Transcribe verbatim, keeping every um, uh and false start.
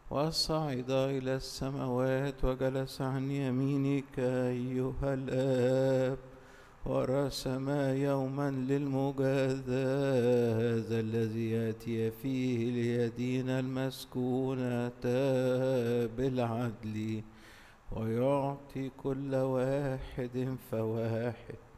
وصعد إلى السماوات وجلس عن يمينك أيها الآب، ورسم يوما للمجازاة الذي يأتي فيه ليدين المسكونة بالعدل ويعطي كل واحد فواحد